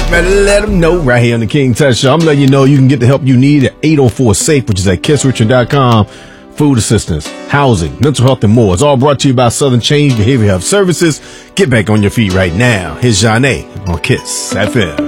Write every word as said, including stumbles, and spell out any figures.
Better let them know right here on the King Tut Show. I'm letting you know you can get the help you need at eight oh four SAFE, which is at kiss richard dot com. Food assistance, housing, mental health, and more. It's all brought to you by Southern Change Behavioral Health Services. Get back on your feet right now. Here's Zhané on Kiss F M.